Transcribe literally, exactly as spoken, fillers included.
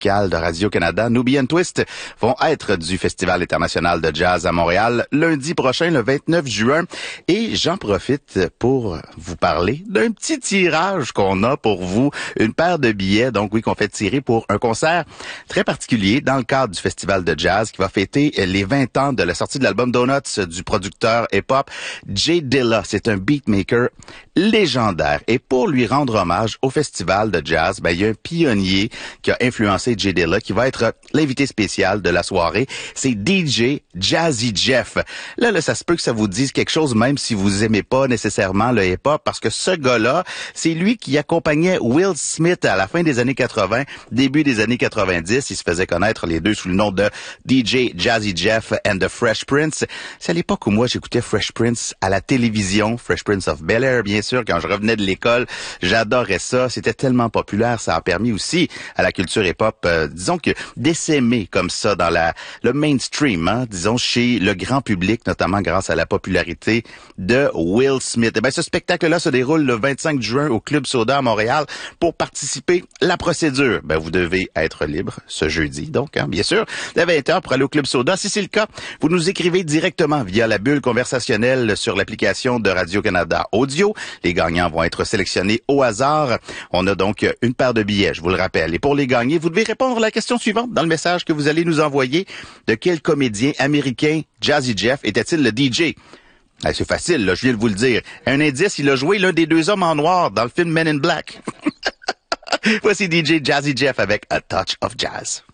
musicale de Radio-Canada, Nubian Twist, vont être du Festival international de jazz à Montréal lundi prochain, le vingt-neuf juin. Et j'en profite pour vous parler d'un petit tirage qu'on a pour vous. Une paire de billets, donc oui, qu'on fait tirer pour un concert très particulier dans le cadre du Festival de jazz qui va fêter les vingt ans de la sortie de l'album Donuts du producteur hip-hop Jay Dilla. C'est un beatmaker légendaire. Et pour lui rendre hommage au Festival de jazz, ben, il y a un pionnier qui a influencé Jay Dilla qui va être l'invité spécial de la soirée. C'est D J Jazzy Jeff. Là, là, ça se peut que ça vous dise quelque chose, même si vous aimez pas nécessairement le hip-hop, parce que ce gars-là, c'est lui qui accompagnait Will Smith à la fin des années quatre-vingts, début des années quatre-vingt-dix. Il se faisait connaître les deux sous le nom de D J Jazzy Jeff and the Fresh Prince. C'est à l'époque où moi, j'écoutais Fresh Prince à la télévision, Fresh Prince of Bel-Air, bien sûr, quand je revenais de l'école. J'adorais ça. C'était tellement populaire. Ça a permis aussi à la culture hip-hop, euh, disons que d'essaimer comme ça dans la le mainstream, hein, disons chez le grand public, notamment grâce à la popularité de Will Smith. Et ben, ce spectacle-là se déroule le vingt-cinq juin au Club Soda à Montréal. Pour participer, la procédure, ben, vous devez être libre ce jeudi, donc, hein, bien sûr, dès vingt heures pour aller au Club Soda. Si c'est le cas, vous nous écrivez directement via la bulle conversationnelle sur l'application de Radio-Canada Audio. Les gagnants vont être sélectionnés au hasard. On a donc une paire de billets, je vous le rappelle. Et pour les gagner, vous devez répondre à la question suivante dans le message que vous allez nous envoyer. De quel comédien américain Jazzy Jeff était-il le D J? Ah, c'est facile, là, je viens de vous le dire. Un indice, il a joué l'un des deux hommes en noir dans le film Men in Black. Voici D J Jazzy Jeff avec A Touch of Jazz.